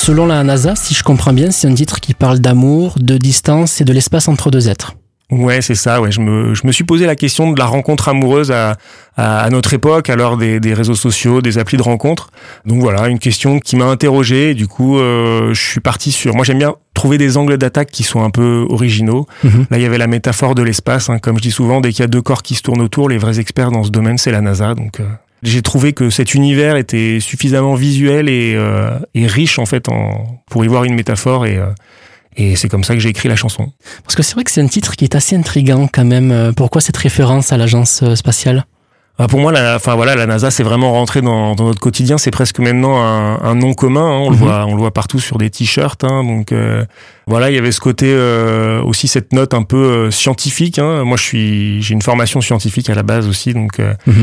Selon la NASA, si je comprends bien, c'est un titre qui parle d'amour, de distance et de l'espace entre deux êtres. Ouais, c'est ça. Ouais, je me suis posé la question de la rencontre amoureuse à notre époque, à l'heure des réseaux sociaux, des applis de rencontre. Donc voilà, une question qui m'a interrogé. Du coup, je suis parti sur. Moi, j'aime bien trouver des angles d'attaque qui sont un peu originaux. Là, il y avait la métaphore de l'espace. Comme je dis souvent, dès qu'il y a deux corps qui se tournent autour, les vrais experts dans ce domaine, c'est la NASA. Donc j'ai trouvé que cet univers était suffisamment visuel et riche en fait pour y voir une métaphore et c'est comme ça que j'ai écrit la chanson. Parce que c'est vrai que c'est un titre qui est assez intriguant quand même. Pourquoi cette référence à l'agence spatiale ? Pour moi, la NASA, c'est vraiment rentré dans notre quotidien. C'est presque maintenant un nom commun. On le voit partout sur des t-shirts. Donc voilà, il y avait ce côté aussi cette note un peu scientifique. Moi, j'ai une formation scientifique à la base aussi, donc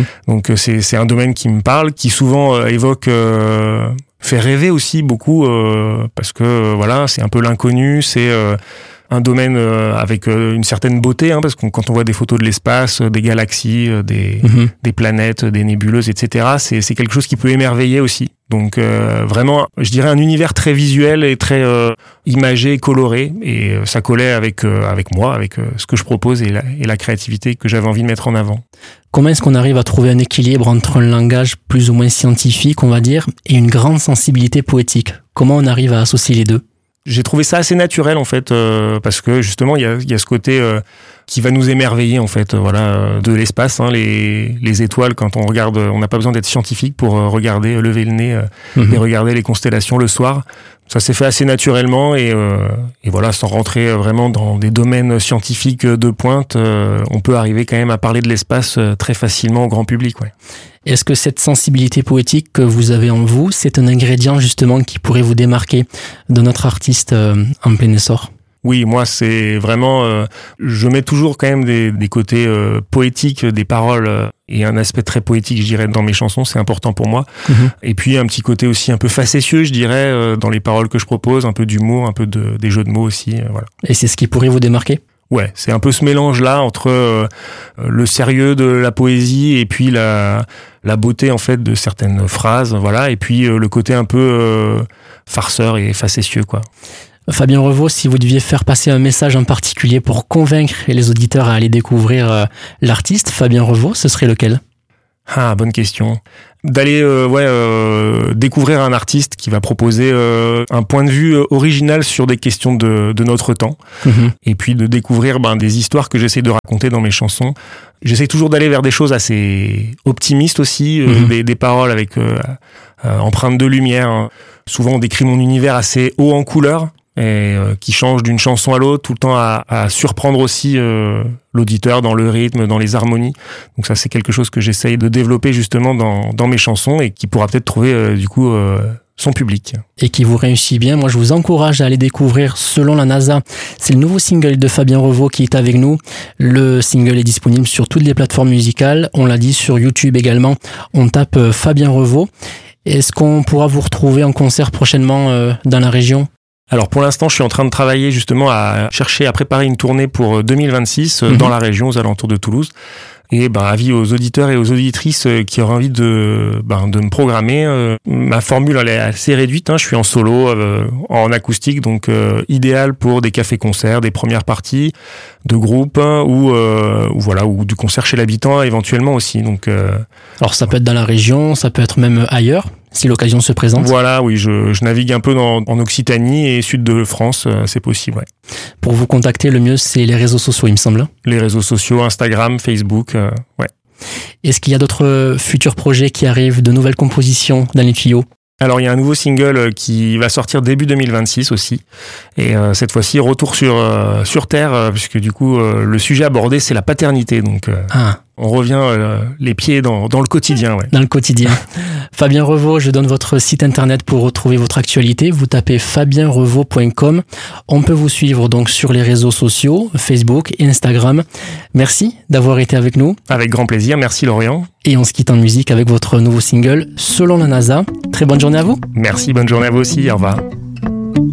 c'est un domaine qui me parle, qui souvent évoque. Fait rêver aussi beaucoup parce que voilà, c'est un peu l'inconnu, c'est un domaine avec une certaine beauté parce que quand on voit des photos de l'espace, des galaxies, des planètes, des nébuleuses, etc., c'est quelque chose qui peut émerveiller aussi. Donc vraiment, je dirais un univers très visuel et très imagé, coloré, et ça collait avec moi, avec ce que je propose et la créativité que j'avais envie de mettre en avant. Comment est-ce qu'on arrive à trouver un équilibre entre un langage plus ou moins scientifique, on va dire, et une grande sensibilité poétique ? Comment on arrive à associer les deux ? J'ai trouvé ça assez naturel en fait parce que justement il y a ce côté qui va nous émerveiller en fait de l'espace les étoiles quand on regarde, on n'a pas besoin d'être scientifique pour regarder, lever le nez et regarder les constellations le soir. Ça s'est fait assez naturellement et voilà, sans rentrer vraiment dans des domaines scientifiques de pointe, on peut arriver quand même à parler de l'espace très facilement au grand public. Ouais. Est-ce que cette sensibilité poétique que vous avez en vous, c'est un ingrédient justement qui pourrait vous démarquer de notre artiste en plein essor ? Oui, moi c'est vraiment, je mets toujours quand même des côtés poétiques, des paroles et un aspect très poétique, je dirais, dans mes chansons, c'est important pour moi. Et puis un petit côté aussi un peu facétieux, je dirais, dans les paroles que je propose, un peu d'humour, un peu des jeux de mots aussi, voilà. Et c'est ce qui pourrait vous démarquer ? Ouais, c'est un peu ce mélange-là entre le sérieux de la poésie et puis la beauté en fait de certaines phrases, voilà, et puis le côté un peu farceur et facétieux, quoi. Fabien Revaux, si vous deviez faire passer un message en particulier pour convaincre les auditeurs à aller découvrir l'artiste Fabien Revaux, ce serait lequel ? Ah, bonne question. D'aller découvrir un artiste qui va proposer un point de vue original sur des questions de notre temps, et puis de découvrir des histoires que j'essaie de raconter dans mes chansons. J'essaie toujours d'aller vers des choses assez optimistes aussi, des paroles avec empreintes de lumière. Souvent on décrit mon univers assez haut en couleurs, et qui change d'une chanson à l'autre, tout le temps à surprendre aussi l'auditeur dans le rythme, dans les harmonies. Donc ça, c'est quelque chose que j'essaye de développer justement dans mes chansons et qui pourra peut-être trouver du coup son public. Et qui vous réussit bien. Moi, je vous encourage à aller découvrir Selon la NASA. C'est le nouveau single de Fabien Revaux qui est avec nous. Le single est disponible sur toutes les plateformes musicales. On l'a dit, sur YouTube également. On tape Fabien Revaux. Est-ce qu'on pourra vous retrouver en concert prochainement dans la région ? Alors pour l'instant, je suis en train de travailler justement à chercher à préparer une tournée pour 2026 dans la région, aux alentours de Toulouse. Et avis aux auditeurs et aux auditrices qui auraient envie de me programmer. Ma formule elle est assez réduite. Je suis en solo, en acoustique, donc idéal pour des cafés-concerts, des premières parties de groupe ou du concert chez l'habitant éventuellement aussi. Donc alors ça peut être dans la région, ça peut être même ailleurs, si l'occasion se présente. Voilà, oui, je navigue un peu en Occitanie et sud de France, c'est possible, ouais. Pour vous contacter, le mieux, c'est les réseaux sociaux, il me semble. Les réseaux sociaux, Instagram, Facebook, ouais. Est-ce qu'il y a d'autres futurs projets qui arrivent, de nouvelles compositions dans les tuyaux ? Alors, il y a un nouveau single qui va sortir début 2026 aussi. Et cette fois-ci, retour sur Terre, puisque du coup, le sujet abordé, c'est la paternité. Donc, on revient les pieds dans le quotidien. Ouais. Dans le quotidien. Fabien Revaux, je donne votre site internet pour retrouver votre actualité. Vous tapez fabienrevaux.com. On peut vous suivre donc sur les réseaux sociaux, Facebook et Instagram. Merci d'avoir été avec nous. Avec grand plaisir. Merci Lorient. Et on se quitte en musique avec votre nouveau single Selon la NASA. Très bonne journée à vous. Merci, bonne journée à vous aussi. Au revoir.